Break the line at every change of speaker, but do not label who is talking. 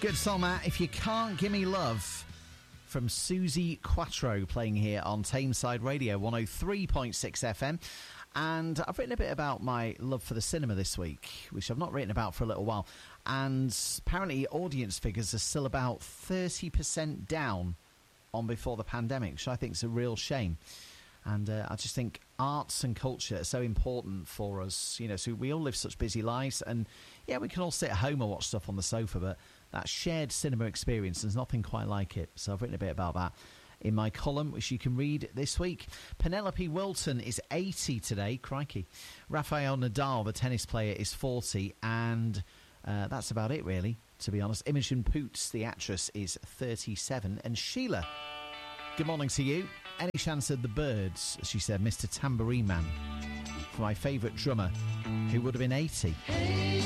Good song, Matt. If You Can't Give Me Love, from Susie Quattro, playing here on Tameside Radio 103.6 FM. And I've written a bit about my love for the cinema this week, which I've not written about for a little while. And apparently audience figures are still about 30% down on before the pandemic, which I think is a real shame. And I just think arts and culture are so important for us, you know, so we all live such busy lives, and yeah, we can all sit at home and watch stuff on the sofa, but that shared cinema experience, there's nothing quite like it. So I've written a bit about that in my column, which you can read this week. Penelope Wilton is 80 today, crikey. Rafael Nadal, the tennis player, is 40, and that's about it, really, to be honest. Imogen Poots, the actress, is 37, and Sheila, good morning to you. Any chance of the Birds, she said, Mr. Tambourine Man, for my favourite drummer, who would have been 80.